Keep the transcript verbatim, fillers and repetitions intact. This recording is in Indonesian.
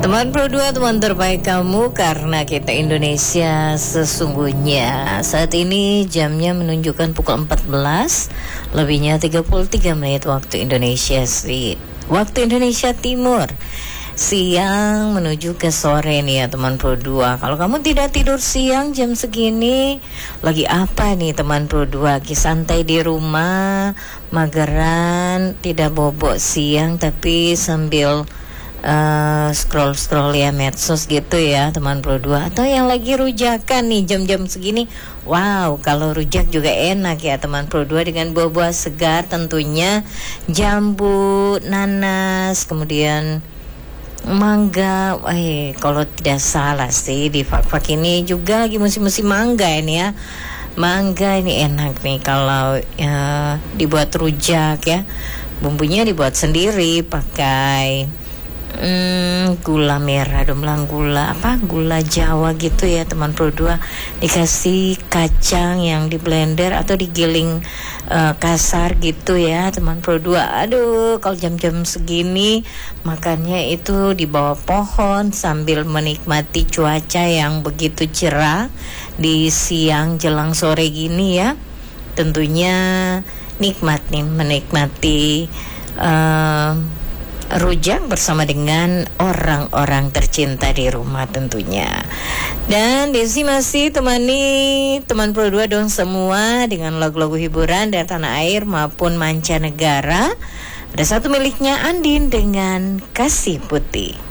Teman Pro dua, teman terbaik kamu, karena kita Indonesia sesungguhnya. Saat ini jamnya menunjukkan pukul empat belas lebihnya tiga puluh tiga menit waktu Indonesia sih. Waktu Indonesia Timur. Siang menuju ke sore nih ya teman Pro dua. Kalau kamu tidak tidur siang jam segini, lagi apa nih teman Pro dua? Lagi santai di rumah, mageran, tidak bobok siang tapi sambil Uh, scroll-scroll ya medsos gitu ya teman Pro dua, atau yang lagi rujakan nih jam-jam segini. Wow, kalau rujak juga enak ya teman Pro dua, dengan buah-buah segar tentunya, jambu, nanas, kemudian mangga. Wah, kalau tidak salah sih di fak-fak ini juga lagi musim-musim mangga ini ya. Mangga ini enak nih kalau uh, dibuat rujak ya. Bumbunya dibuat sendiri pakai Hmm, gula merah, domlang gula apa gula Jawa gitu ya teman Pro dua, dikasih kacang yang di blender atau digiling uh, kasar gitu ya teman Pro dua. Aduh, kalau jam-jam segini makannya itu di bawah pohon sambil menikmati cuaca yang begitu cerah di siang jelang sore gini ya. Tentunya nikmat nih menikmati uh, rujak bersama dengan orang-orang tercinta di rumah tentunya. Dan Desi masih temani teman Pro dua dong semua dengan lagu-lagu hiburan dari tanah air maupun mancanegara. Ada satu miliknya Andin dengan Kasih Putih.